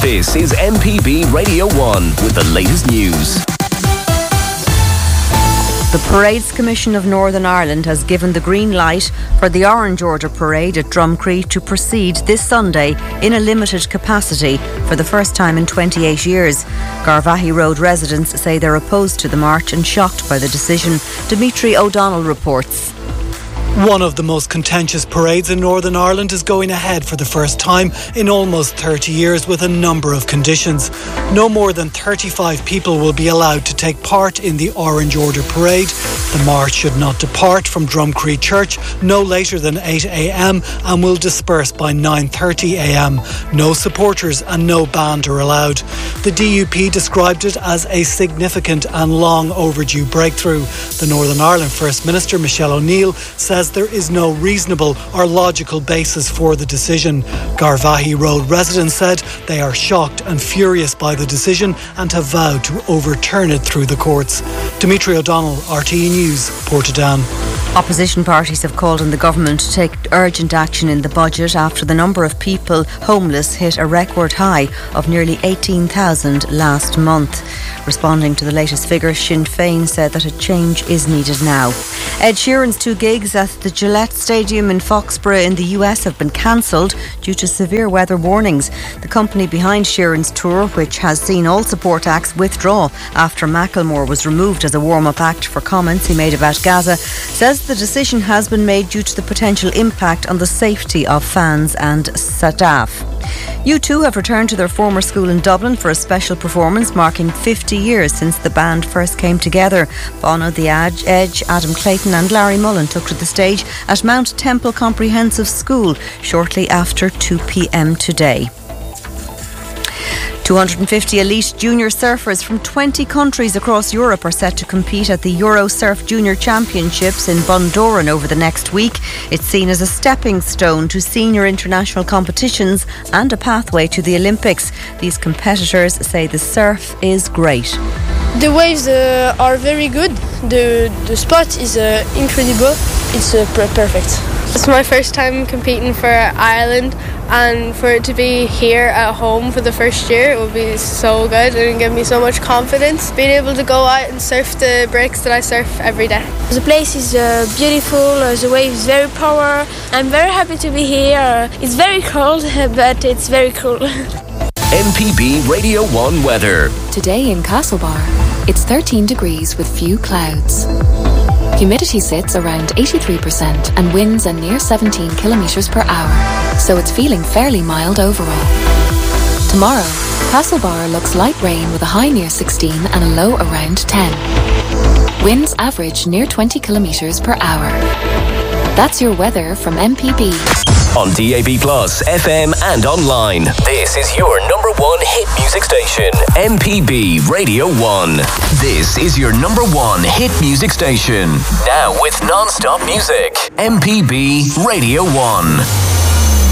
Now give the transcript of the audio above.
This is MPB Radio 1 with the latest news. The Parades Commission of Northern Ireland has given the green light for the Orange Order Parade at Drumcree to proceed this Sunday in a limited capacity for the first time in 28 years. Garvaghey Road residents say they're opposed to the march and shocked by the decision. Dimitri O'Donnell reports. One of the most contentious parades in Northern Ireland is going ahead for the first time in almost 30 years with a number of conditions. No more than 35 people will be allowed to take part in the Orange Order Parade. The march should not depart from Drumcree Church no later than 8 a.m. and will disperse by 9:30 a.m. No supporters and no band are allowed. The DUP described it as a significant and long overdue breakthrough. The Northern Ireland First Minister Michelle O'Neill says there is no reasonable or logical basis for the decision. Garvaghey Road residents said they are shocked and furious by the decision and have vowed to overturn it through the courts. Dimitri O'Donnell, RTE News, Portadown. Opposition parties have called on the government to take urgent action in the budget after the number of people homeless hit a record high of nearly 18,000 last month. Responding to the latest figures, Sinn Féin said that a change is needed now. Ed Sheeran's 2 gigs at the Gillette Stadium in Foxborough in the US have been cancelled due to severe weather warnings. The company behind Sheeran's tour, which has seen all support acts withdraw after Macklemore was removed as a warm-up act for comments he made about Gaza, says the decision has been made due to the potential impact on the safety of fans and staff. U2 have returned to their former school in Dublin for a special performance marking 50 years since the band first came together. Bono, The Edge, Adam Clayton and Larry Mullen took to the stage at Mount Temple Comprehensive School shortly after 2 p.m. today. 250 elite junior surfers from 20 countries across Europe are set to compete at the Euro Surf Junior Championships in Bundoran over the next week. It's seen as a stepping stone to senior international competitions and a pathway to the Olympics. These competitors say the surf is great. The waves are very good. The spot is incredible. It's perfect. It's my first time competing for Ireland, and for it to be here at home for the first year, it will be so good and give me so much confidence. Being able to go out and surf the breaks that I surf every day. The place is beautiful, the wave is very power. I'm very happy to be here. It's very cold, but it's very cool. MPB Radio 1 weather. Today in Castlebar, it's 13 degrees with few clouds. Humidity sits around 83% and winds are near 17 kilometres per hour, so it's feeling fairly mild overall. Tomorrow, Castlebar looks light rain with a high near 16 and a low around 10. Winds average near 20 kilometres per hour. That's your weather from MPB. On DAB+, FM and online. This is your number 1 hit music station, MPB Radio 1. This is your number 1 hit music station. Now with non-stop music, MPB Radio 1.